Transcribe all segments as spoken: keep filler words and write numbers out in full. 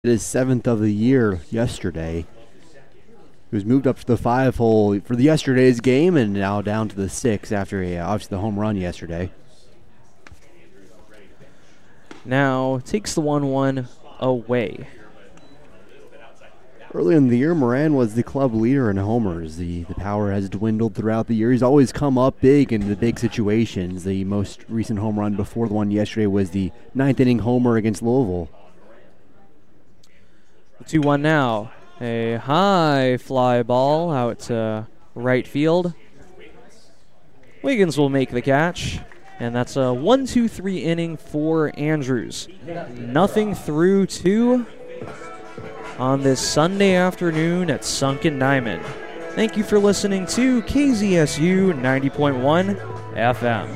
His seventh of the year yesterday. He was moved up to the five hole for the yesterday's game and now down to the six after a, obviously the home run yesterday. Now takes the one one away. Early in the year, Moran was the club leader in homers. The, the power has dwindled throughout the year. He's always come up big in the big situations. The most recent home run before the one yesterday was the ninth inning homer against Louisville. two one now. A high fly ball out to right field. Wiggins will make the catch. And that's a one two three inning for Andrews. Nothing through two on this Sunday afternoon at Sunken Diamond. Thank you for listening to K Z S U ninety point one F M.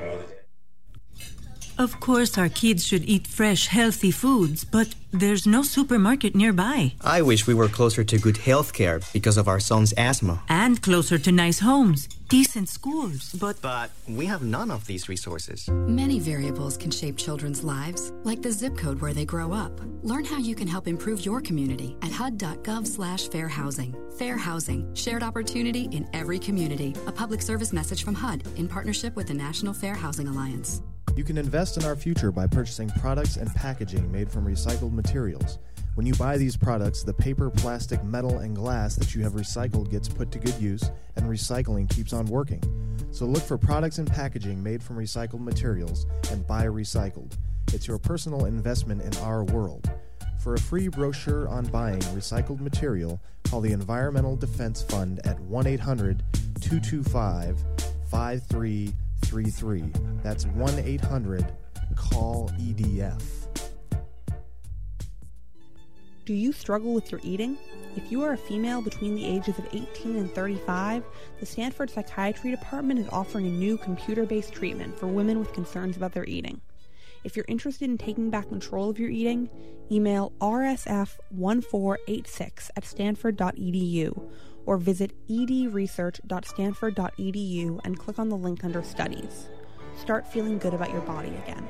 Of course, our kids should eat fresh, healthy foods, but there's no supermarket nearby. I wish we were closer to good health care because of our son's asthma. And closer to nice homes, decent schools, but... But we have none of these resources. Many variables can shape children's lives, like the zip code where they grow up. Learn how you can help improve your community at H U D dot gov slash fair housing. Fair housing, shared opportunity in every community. A public service message from H U D in partnership with the National Fair Housing Alliance. You can invest in our future by purchasing products and packaging made from recycled materials. When you buy these products, the paper, plastic, metal, and glass that you have recycled gets put to good use, and recycling keeps on working. So look for products and packaging made from recycled materials and buy recycled. It's your personal investment in our world. For a free brochure on buying recycled material, call the Environmental Defense Fund at one eight hundred two two five five three three three. That's one eight hundred call E D F. Do you struggle with your eating? If you are a female between the ages of eighteen and thirty-five, the Stanford Psychiatry Department is offering a new computer-based treatment for women with concerns about their eating. If you're interested in taking back control of your eating, email R S F one four eight six at stanford dot e d u or visit e d research dot stanford dot e d u and click on the link under Studies. Start feeling good about your body again.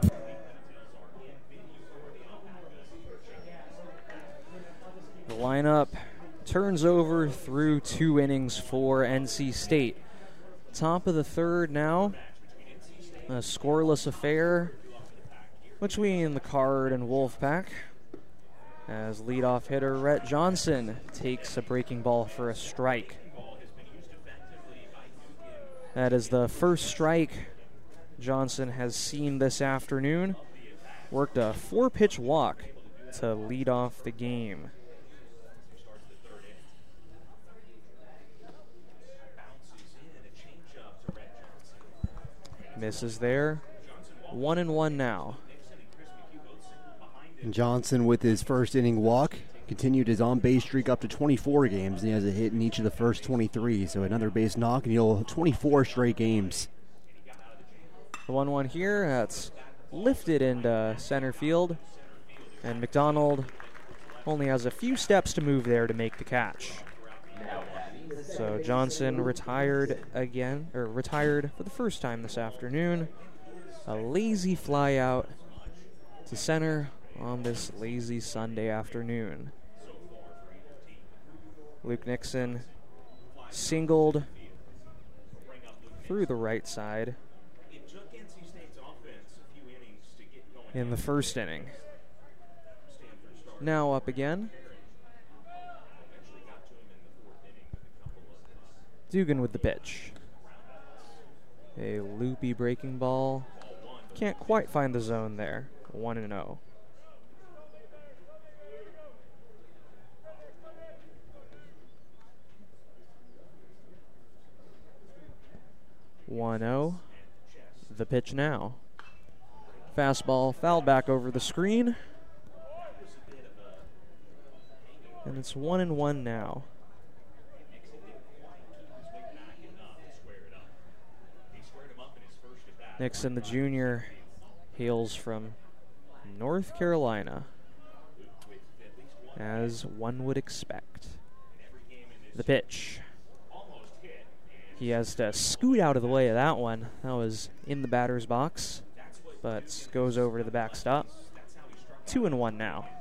The lineup turns over through two innings for N C State. Top of the third now. A scoreless affair between the Card and Wolfpack, as leadoff hitter Rhett Johnson takes a breaking ball for a strike. That is the first strike Johnson has seen this afternoon. Worked a four-pitch walk to lead off the game. Misses there. One and one now. And Johnson, with his first inning walk, continued his on-base streak up to twenty-four games. And he has a hit in each of the first twenty-three. So another base knock, and he'll twenty-four straight games. The one one here, that's lifted into center field. And McDonald only has a few steps to move there to make the catch. So Johnson retired again, or retired for the first time this afternoon. A lazy fly out to center on this lazy Sunday afternoon. Luke Nixon singled through the right side in the first inning. Now up again. Dugan with the pitch. A loopy breaking ball. Can't quite find the zone there. one and oh. one oh. The pitch now. Fastball fouled back over the screen. And it's one and one now. Nixon, the junior, hails from North Carolina, as one would expect. The pitch. He has to scoot out of the way of that one. That was in the batter's box, but goes over to the backstop. Two and one now.